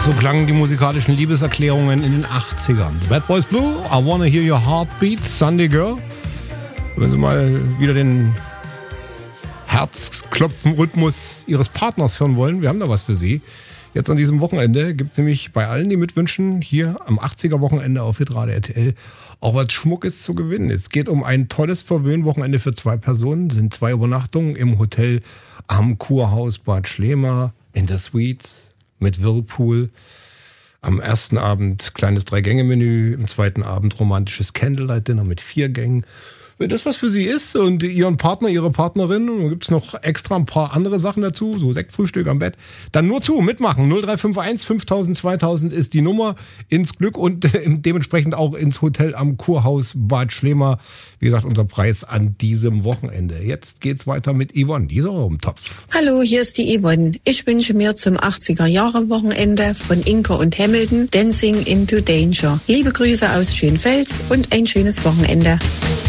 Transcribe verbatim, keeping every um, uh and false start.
So klangen die musikalischen Liebeserklärungen in den achtzigern. Bad Boys Blue, I Wanna Hear Your Heartbeat, Sunday Girl. Wenn Sie mal wieder den Herzklopfen-Rhythmus Ihres Partners hören wollen, wir haben da was für Sie. Jetzt an diesem Wochenende gibt es nämlich bei allen, die mitwünschen, hier am achtziger-Wochenende auf Hitradio R T L auch was Schmuckes zu gewinnen. Es geht um ein tolles Verwöhnwochenende für zwei Personen. Es sind zwei Übernachtungen im Hotel am Kurhaus Bad Schlema in der Suites mit Whirlpool. Am ersten Abend kleines Drei-Gänge-Menü, im zweiten Abend romantisches Candlelight-Dinner mit vier Gängen. Wenn das was für Sie ist und Ihren Partner, Ihre Partnerin, dann gibt es noch extra ein paar andere Sachen dazu, so Sektfrühstück am Bett, dann nur zu, mitmachen. null drei fünf eins fünftausend zweitausend ist die Nummer ins Glück und dementsprechend auch ins Hotel am Kurhaus Bad Schlema. Wie gesagt, unser Preis an diesem Wochenende. Jetzt geht's weiter mit Yvonne, die ist auch im Topf. Hallo, hier ist die Yvonne. Ich wünsche mir zum achtziger-Jahre-Wochenende von Inker und Hamilton Dancing into Danger. Liebe Grüße aus Schönfels und ein schönes Wochenende.